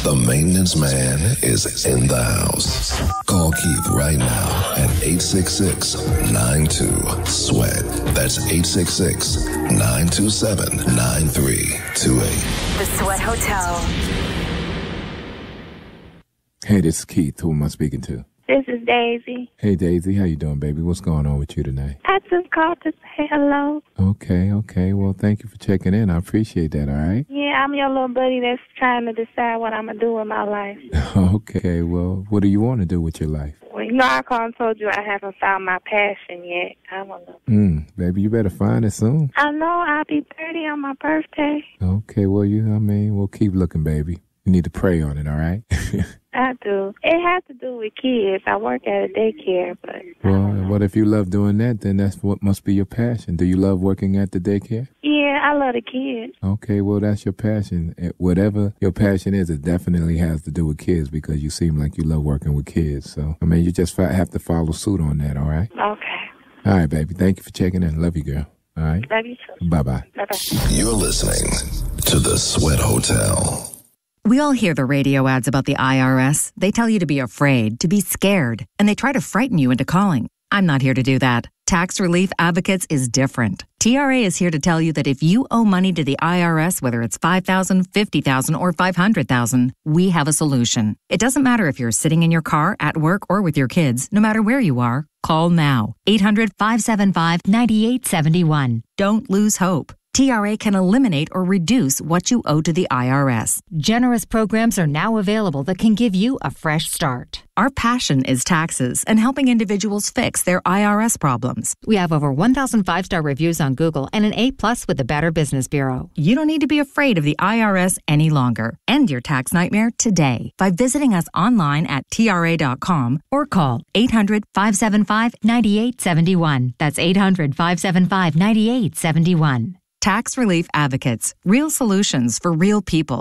The maintenance man is in the house. Call Keith right now at 866-92-SWEAT. That's 866-927-9328. The Sweat Hotel. Hey, this is Keith. Who am I speaking to? This is Daisy. Hey, Daisy. How you doing, baby? What's going on with you tonight? I just called to say hello. Okay. Well, thank you for checking in. I appreciate that, all right? Yeah, I'm your little buddy that's trying to decide what I'm going to do with my life. Okay. Well, what do you want to do with your life? Well, I called and told you I haven't found my passion yet. I want to. Baby, you better find it soon. I know. I'll be 30 on my birthday. Okay. Well, we'll keep looking, baby. You need to pray on it, all right? I do. It has to do with kids. I work at a daycare, but... Well, what if you love doing that? Then that's what must be your passion. Do you love working at the daycare? Yeah, I love the kids. Okay, well, that's your passion. Whatever your passion is, it definitely has to do with kids because you seem like you love working with kids. So, you just have to follow suit on that, all right? Okay. All right, baby. Thank you for checking in. Love you, girl. All right? Love you too. Bye-bye. Bye-bye. You're listening to The Sweat Hotel. We all hear the radio ads about the IRS. They tell you to be afraid, to be scared, and they try to frighten you into calling. I'm not here to do that. Tax Relief Advocates is different. TRA is here to tell you that if you owe money to the IRS, whether it's $5,000, $50,000, or $500,000, we have a solution. It doesn't matter if you're sitting in your car, at work, or with your kids. No matter where you are, call now. 800-575-9871. Don't lose hope. TRA can eliminate or reduce what you owe to the IRS. Generous programs are now available that can give you a fresh start. Our passion is taxes and helping individuals fix their IRS problems. We have over 1,000 5-star reviews on Google and an A+ with the Better Business Bureau. You don't need to be afraid of the IRS any longer. End your tax nightmare today by visiting us online at TRA.com or call 800-575-9871. That's 800-575-9871. Tax Relief Advocates. Real solutions for real people.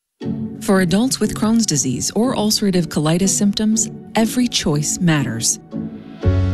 For adults with Crohn's disease or ulcerative colitis symptoms, every choice matters.